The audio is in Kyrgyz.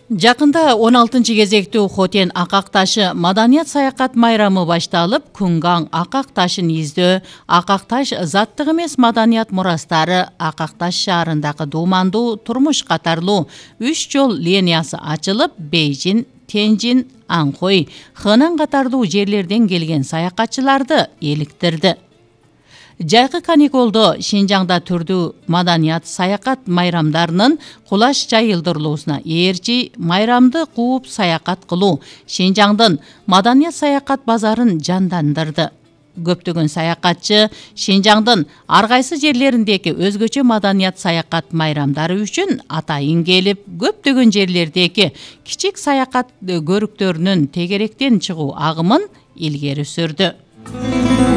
Жакында 16 кезектүү Хотен Акак ташы маданият саякат майрамы башталып, Күнгаң Акак ташын издөө, Акак таш заттык эмес маданият мурастары, Акак таш шаарындагы дуумандуу турмуш катарлуу 3 жол линиясы ачылып, Бейжин, Тенжин, Анхой, Хэнан катардуу жерлерден келген саякатчыларды эликтирди. Жайкы каникулдо Шинжаңда түрдүү маданият саякат майрамдарынын кулаш жайылдырылуусуна ээрчи майрамды кууп саякат кылуу Шинжаңдын маданият саякат базарын жандандырды. Көптөгөн саякатчы Шинжаңдын ар кайсы жерлериндеги өзгөчө маданият саякат майрамдары үчүн атайын келип, көптөгөн жерлердеги кичик саякат көрүктөрүнүн тегеректен чыгуу агымын илгери сүрдү.